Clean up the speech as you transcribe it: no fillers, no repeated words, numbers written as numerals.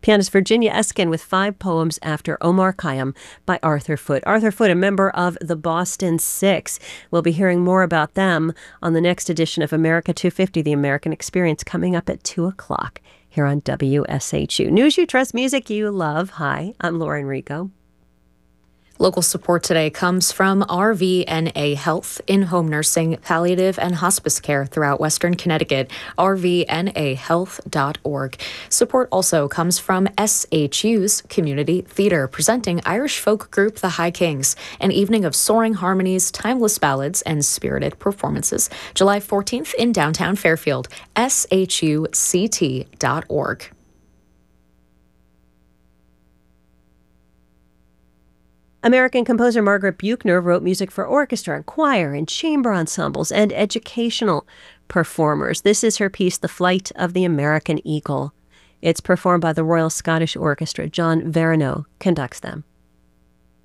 Pianist Virginia Eskin with 5 poems after Omar Khayyam by Arthur Foote. Arthur Foote, a member of the Boston Six. We'll be hearing more about them on the next edition of America 250, The American Experience, coming up at 2 o'clock here on WSHU. News you trust, music you love. Hi, I'm Lauren Rico. Local support today comes from RVNA Health, in-home nursing, palliative, and hospice care throughout Western Connecticut, rvnahealth.org. Support also comes from SHU's Community Theater, presenting Irish folk group The High Kings, an evening of soaring harmonies, timeless ballads, and spirited performances. July 14th in downtown Fairfield, shuct.org. American composer Margaret Buechner wrote music for orchestra and choir and chamber ensembles and educational performers. This is her piece, The Flight of the American Eagle. It's performed by the Royal Scottish Orchestra. John Verino conducts them.